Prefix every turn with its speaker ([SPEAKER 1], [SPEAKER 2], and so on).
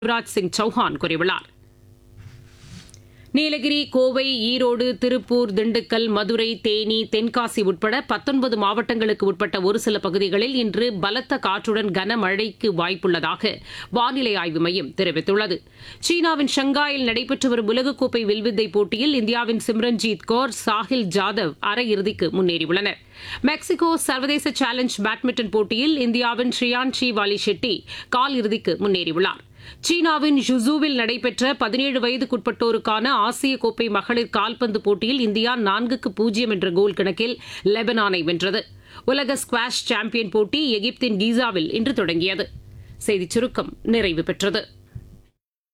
[SPEAKER 1] சிவராஜ் சிங் சௌஹான் கூறியுள்ளார். நீலகிரி, கோவை, ஈரோடு, திருப்பூர், திண்டுக்கல், மதுரை, தேனி, தென்காசி உட்பட 19 மாவட்டங்களுக்கு உட்பட்ட ஒரு சில பகுதிகளில் இன்று பலத்த காற்றுடன் கனமழைக்கு வாய்ப்புள்ளதாக வானிலை ஆய்வு மையம் தெரிவித்துள்ளது. சீனாவின் ஷங்காயில் நடைபெற்று வரும் உலகக்கோப்பை வில்வித்தை போட்டியில் இந்தியாவின் சிம்ரன்ஜீத் கौर, சாஹில் ஜாதவ் அரையிறுதிக்கு முன்னேறியுள்ளனர். மெக்சிகோ சர்வதேச சேலஞ்ச் பேட்மிண்டன் போட்டியில் இந்தியாவின் ஷ்ரியான்ஷி வாலி ஷெட்டி கால் இறுதிக்கு முன்னேறியுள்ளார். சீனாவின் ஜுசூவில் நடைபெற்ற 17 வயதுக்குட்பட்டோருக்கான ஆசிய கோப்பை மகளிர் கால்பந்து போட்டியில் இந்தியா 4-0 என்ற கோல் கணக்கில் லெபனானை வென்றது. உலக ஸ்குவாஷ் சாம்பியன் போட்டி எகிப்தின் கீசாவில் இன்று தொடங்கியது. செய்திச் சுருக்கம் நிறைவு பெற்றது.